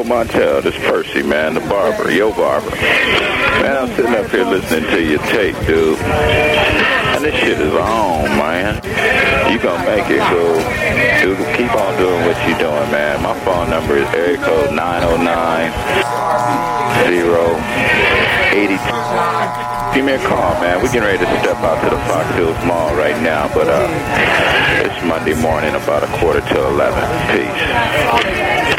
Montel, this Percy, man, the barber, your barber. Man, I'm sitting up here listening to your tape, dude. And this shit is on, man. You gonna make it, cool. Dude, keep on doing what you doing, man. My phone number is area code 909-082. Give me a call, man. We're getting ready to step out to the Fox Hills Mall right now, but it's Monday morning, about 11:15. Peace.